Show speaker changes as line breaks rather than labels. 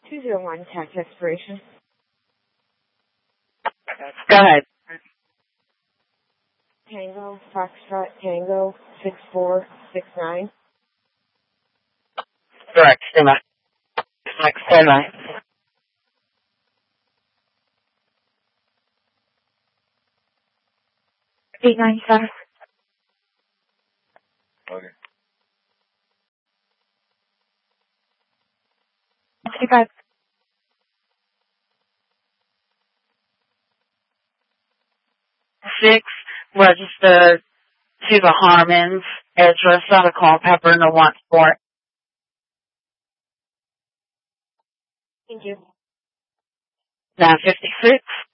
201 tax expiration.
Go ahead.
Tango, Foxtrot, Tango, 6469.
Correct. Stand by. Stand by. $897.
Okay.
65. 6, registered to the Harmons address on a Culpeper, no want for it.
Thank you.
956.